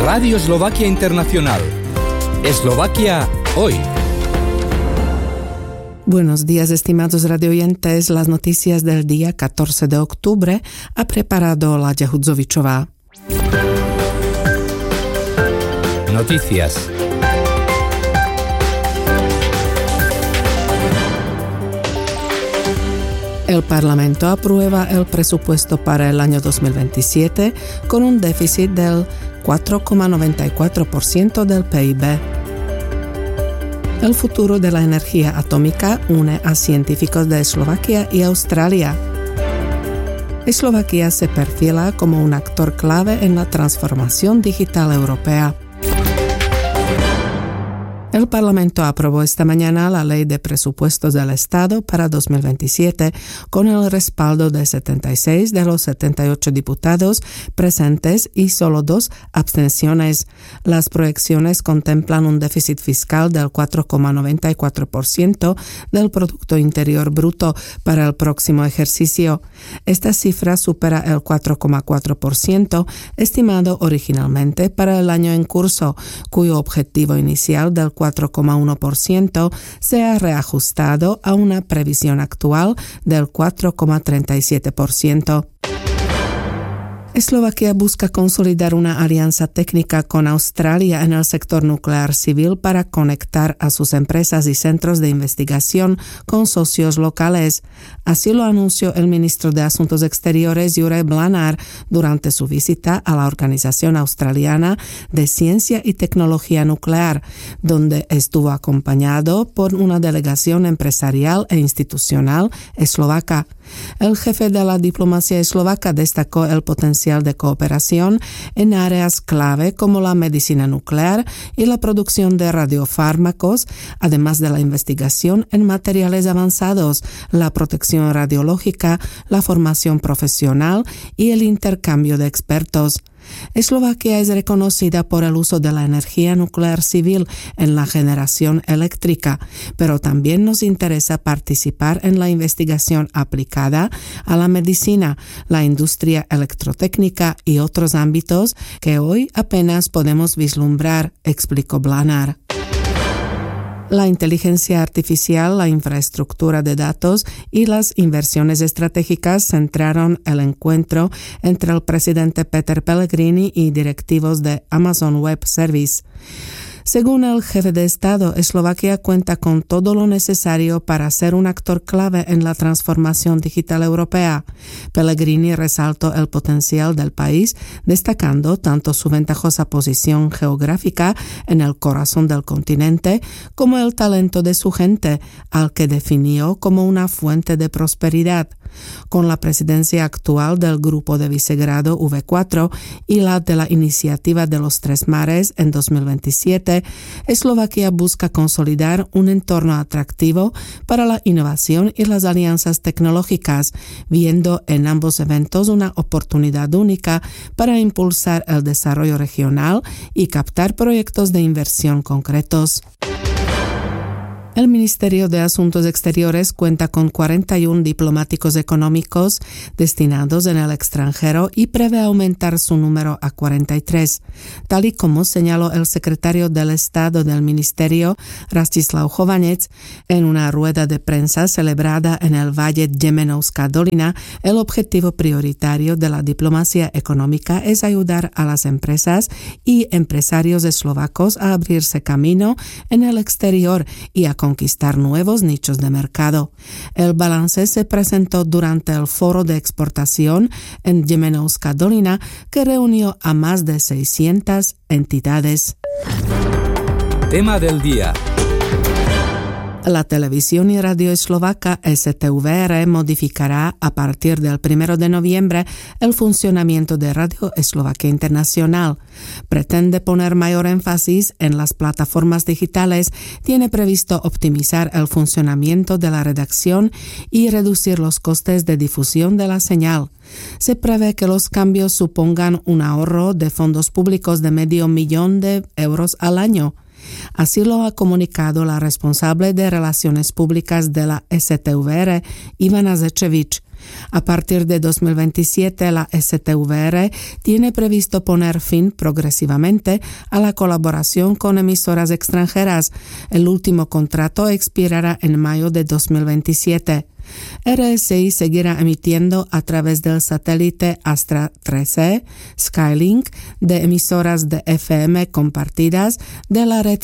Radio Eslovaquia Internacional. Eslovaquia hoy. Buenos días, estimados radioyentes. Las noticias del día 14 de octubre ha preparado Láďa Hudzovičová. Noticias. El Parlamento aprueba el presupuesto para el año 2027 con un déficit del 4,94% del PIB. El futuro de la energía atómica une a científicos de Eslovaquia y Australia. Eslovaquia se perfila como un actor clave en la transformación digital europea. El Parlamento aprobó esta mañana la Ley de Presupuestos del Estado para 2027 con el respaldo de 76 de los 78 diputados presentes y solo 2 abstenciones. Las proyecciones contemplan un déficit fiscal del 4,94% del Producto Interior Bruto para el próximo ejercicio. Esta cifra supera el 4,4% estimado originalmente para el año en curso, cuyo objetivo inicial del 4,1% se ha reajustado a una previsión actual del 4,37%. Eslovaquia busca consolidar una alianza técnica con Australia en el sector nuclear civil para conectar a sus empresas y centros de investigación con socios locales. Así lo anunció el ministro de Asuntos Exteriores, Juraj Blanár, durante su visita a la Organización Australiana de Ciencia y Tecnología Nuclear, donde estuvo acompañado por una delegación empresarial e institucional eslovaca. El jefe de la diplomacia eslovaca destacó el potencial de cooperación en áreas clave como la medicina nuclear y la producción de radiofármacos, además de la investigación en materiales avanzados, la protección radiológica, la formación profesional y el intercambio de expertos. Eslovaquia es reconocida por el uso de la energía nuclear civil en la generación eléctrica, pero también nos interesa participar en la investigación aplicada a la medicina, la industria electrotécnica y otros ámbitos que hoy apenas podemos vislumbrar, explicó Blanár. La inteligencia artificial, la infraestructura de datos y las inversiones estratégicas centraron el encuentro entre el presidente Peter Pellegrini y directivos de Amazon Web Services. Según el jefe de Estado, Eslovaquia cuenta con todo lo necesario para ser un actor clave en la transformación digital europea. Pellegrini resaltó el potencial del país, destacando tanto su ventajosa posición geográfica en el corazón del continente como el talento de su gente, al que definió como una fuente de prosperidad. Con la presidencia actual del Grupo de Visegrado V4 y la de la Iniciativa de los Tres Mares en 2027, Eslovaquia busca consolidar un entorno atractivo para la innovación y las alianzas tecnológicas, viendo en ambos eventos una oportunidad única para impulsar el desarrollo regional y captar proyectos de inversión concretos. El Ministerio de Asuntos Exteriores cuenta con 41 diplomáticos económicos destinados en el extranjero y prevé aumentar su número a 43, tal y como señaló el secretario del Estado del Ministerio, Rastislav Chovanec, en una rueda de prensa celebrada en el Valle Jemenovská dolina. El objetivo prioritario de la diplomacia económica es ayudar a las empresas y empresarios eslovacos a abrirse camino en el exterior y a conquistar nuevos nichos de mercado. El balance se presentó durante el Foro de Exportación en Jemenovská dolina, que reunió a más de 600 entidades. Tema del día. La televisión y radio eslovaca STVR modificará a partir del 1 de noviembre el funcionamiento de Radio Eslovaquia Internacional. Pretende poner mayor énfasis en las plataformas digitales, tiene previsto optimizar el funcionamiento de la redacción y reducir los costes de difusión de la señal. Se prevé que los cambios supongan un ahorro de fondos públicos de $500,000 de euros al año. Así lo ha comunicado la responsable de Relaciones Públicas de la STVR, Ivana Zečevič. A partir de 2027, la STVR tiene previsto poner fin progresivamente a la colaboración con emisoras extranjeras. El último contrato expirará en mayo de 2027. RSI seguirá emitiendo a través del satélite Astra 3C, Skylink, de emisoras de FM compartidas, de la red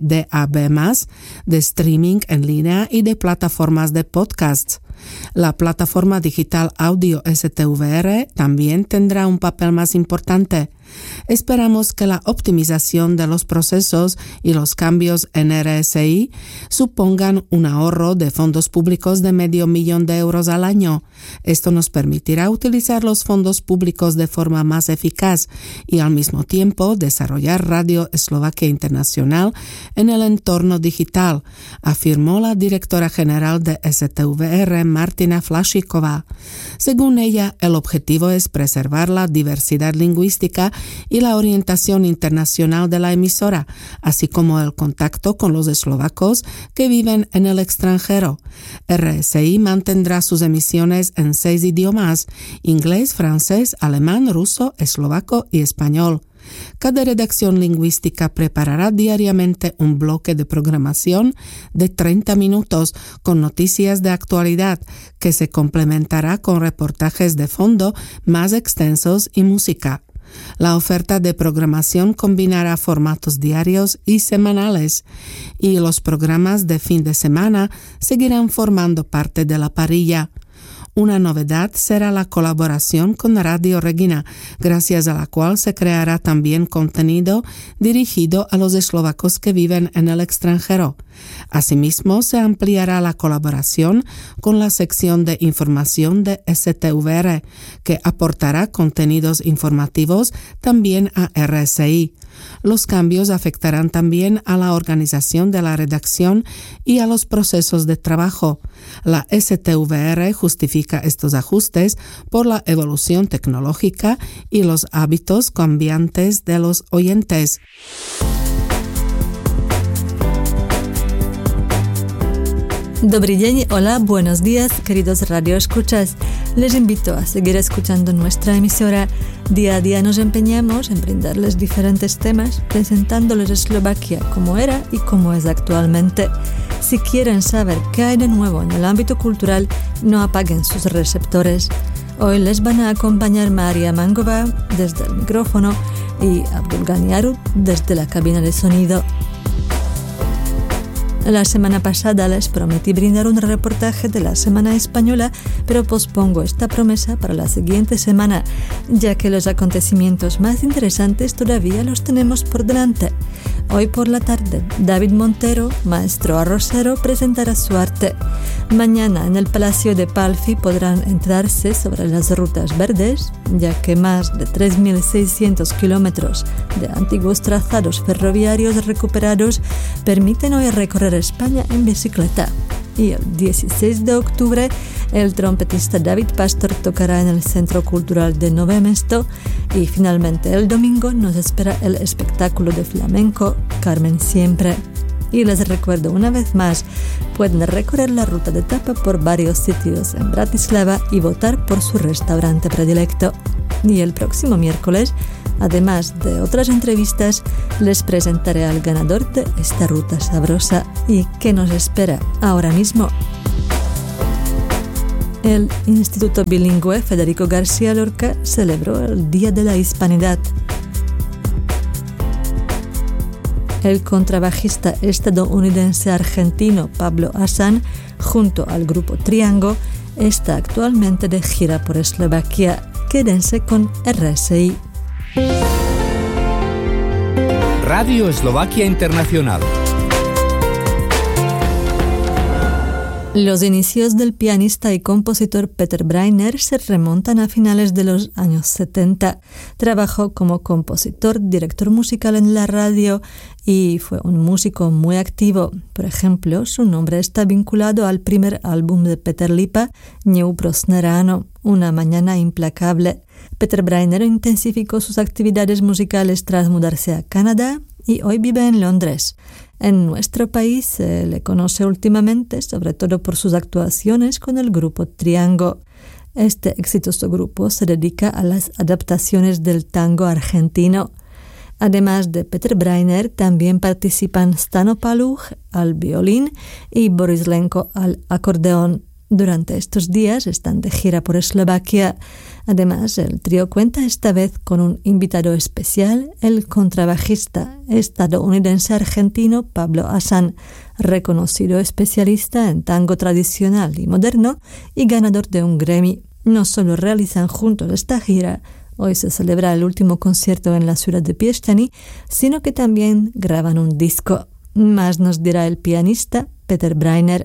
TDAB+, de streaming en línea y de plataformas de podcasts. La plataforma digital Audio STVR también tendrá un papel más importante. Esperamos que la optimización de los procesos y los cambios en RSI supongan un ahorro de fondos públicos de $500,000 de euros al año. Esto nos permitirá utilizar los fondos públicos de forma más eficaz y al mismo tiempo desarrollar Radio Eslovaquia Internacional en el entorno digital, afirmó la directora general de STVR, Martina Flašíková. Según ella, el objetivo es preservar la diversidad lingüística y la orientación internacional de la emisora, así como el contacto con los eslovacos que viven en el extranjero. RSI mantendrá sus emisiones en 6 idiomas: inglés, francés, alemán, ruso, eslovaco y español. Cada redacción lingüística preparará diariamente un bloque de programación de 30 minutos con noticias de actualidad que se complementará con reportajes de fondo más extensos y música. La oferta de programación combinará formatos diarios y semanales, y los programas de fin de semana seguirán formando parte de la parrilla. Una novedad será la colaboración con Radio Regina, gracias a la cual se creará también contenido dirigido a los eslovacos que viven en el extranjero. Asimismo, se ampliará la colaboración con la sección de información de STVR, que aportará contenidos informativos también a RSI. Los cambios afectarán también a la organización de la redacción y a los procesos de trabajo. La STVR justifica estos ajustes por la evolución tecnológica y los hábitos cambiantes de los oyentes. Dobrý deň, hola, buenos días, queridos radioescuchas. Les invito a seguir escuchando nuestra emisora. Día a día nos empeñamos en brindarles diferentes temas, presentándoles Eslovaquia como era y como es actualmente. Si quieren saber qué hay de nuevo en el ámbito cultural, no apaguen sus receptores. Hoy les van a acompañar Maria Mangová desde el micrófono y Abdulgani Arut desde la cabina de sonido. La semana pasada les prometí brindar un reportaje de la Semana Española, pero pospongo esta promesa para la siguiente semana, ya que los acontecimientos más interesantes todavía los tenemos por delante. Hoy por la tarde, David Montero, maestro arrocero, presentará su arte. Mañana en el Palacio de Palfi podrán enterarse sobre las rutas verdes, ya que más de 3.600 kilómetros de antiguos trazados ferroviarios recuperados permiten hoy recorrer España en bicicleta. Y el 16 de octubre, el trompetista David Pastor tocará en el Centro Cultural de Nové Mesto y finalmente el domingo nos espera el espectáculo de flamenco Carmen Siempre. Y les recuerdo una vez más, pueden recorrer la ruta de etapa por varios sitios en Bratislava y votar por su restaurante predilecto. Y el próximo miércoles, además de otras entrevistas, les presentaré al ganador de esta ruta sabrosa. ¿Y qué nos espera ahora mismo? El Instituto Bilingüe Federico García Lorca celebró el Día de la Hispanidad. El contrabajista estadounidense-argentino Pablo Hassan, junto al grupo Triango, está actualmente de gira por Eslovaquia. Quédense con RSI. Radio Eslovaquia Internacional. Los inicios del pianista y compositor Peter Breiner se remontan a finales de los años 70. Trabajó como compositor, director musical en la radio y fue un músico muy activo. Por ejemplo, su nombre está vinculado al primer álbum de Peter Lipa, Neúprosné ráno, Una mañana implacable. Peter Breiner intensificó sus actividades musicales tras mudarse a Canadá y hoy vive en Londres. En nuestro país se le conoce últimamente, sobre todo por sus actuaciones con el grupo Triango. Este exitoso grupo se dedica a las adaptaciones del tango argentino. Además de Peter Breiner, también participan Stano Paluch al violín y Boris Lenko al acordeón. Durante estos días están de gira por Eslovaquia. Además, el trío cuenta esta vez con un invitado especial, el contrabajista estadounidense argentino Pablo Hassan, reconocido especialista en tango tradicional y moderno y ganador de un Grammy. No solo realizan juntos esta gira, hoy se celebra el último concierto en la ciudad de Piešťany, sino que también graban un disco. Más nos dirá el pianista Peter Breiner.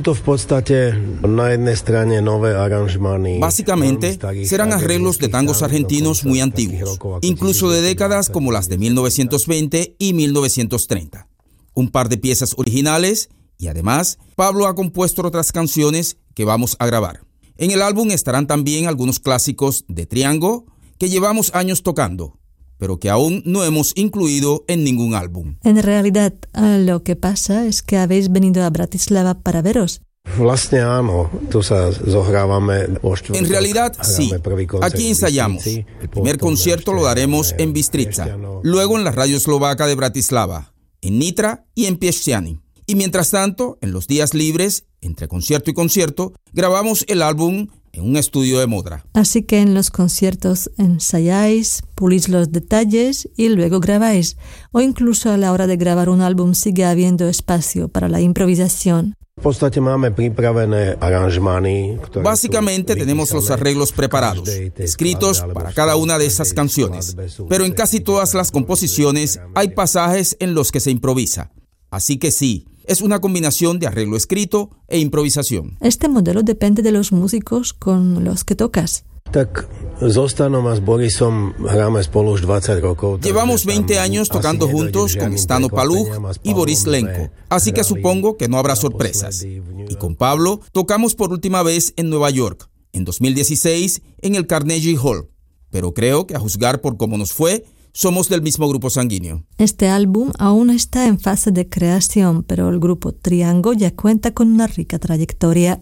Básicamente, serán arreglos de tangos argentinos muy antiguos, incluso de décadas como las de 1920 y 1930. Un par de piezas originales y además, Pablo ha compuesto otras canciones que vamos a grabar. En el álbum estarán también algunos clásicos de Triango que llevamos años tocando, pero que aún no hemos incluido en ningún álbum. En realidad, lo que pasa es que habéis venido a Bratislava para veros. En realidad, sí. Aquí ensayamos. El primer concierto lo daremos en Bystrica, luego en la Radio Eslovaca de Bratislava, en Nitra y en Piešťany. Y mientras tanto, en los días libres, entre concierto y concierto, grabamos el álbum en un estudio de Modra. Así que en los conciertos ensayáis, pulís los detalles y luego grabáis. O incluso a la hora de grabar un álbum sigue habiendo espacio para la improvisación. Básicamente tenemos los arreglos preparados, escritos para cada una de esas canciones. Pero en casi todas las composiciones hay pasajes en los que se improvisa. Así que sí, es una combinación de arreglo escrito e improvisación. Este modelo depende de los músicos con los que tocas. Llevamos 20 años tocando juntos con Stano Paluch y Boris Lenko, así que supongo que no habrá sorpresas. Y con Pablo tocamos por última vez en Nueva York, en 2016, en el Carnegie Hall. Pero creo que a juzgar por cómo nos fue, somos del mismo grupo sanguíneo. Este álbum aún está en fase de creación, pero el grupo Triango ya cuenta con una rica trayectoria.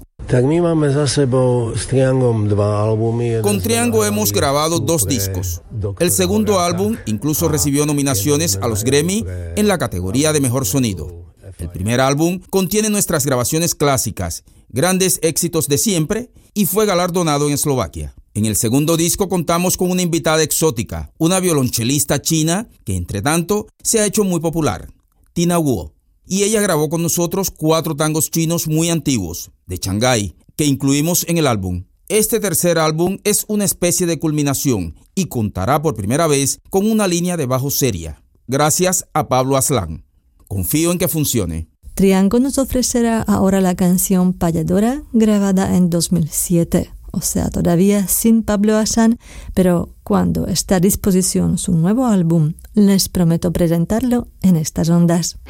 Con Triango hemos grabado 2 discos. El segundo álbum incluso recibió nominaciones a los Grammy en la categoría de Mejor Sonido. El primer álbum contiene nuestras grabaciones clásicas, grandes éxitos de siempre, y fue galardonado en Eslovaquia. En el segundo disco contamos con una invitada exótica, una violonchelista china que entre tanto se ha hecho muy popular, Tina Wu. Y ella grabó con nosotros 4 tangos chinos muy antiguos, de Shanghái, que incluimos en el álbum. Este tercer álbum es una especie de culminación y contará por primera vez con una línea de bajo seria, gracias a Pablo Hassan. Confío en que funcione. Triango nos ofrecerá ahora la canción Payadora, grabada en 2007. O sea, todavía sin Pablo Hassan, pero cuando esté a disposición su nuevo álbum, les prometo presentarlo en estas ondas.